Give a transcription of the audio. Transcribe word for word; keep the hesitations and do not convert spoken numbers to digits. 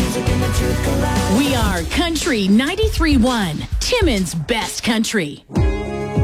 We are Country ninety-three point one, Timmins Best Country.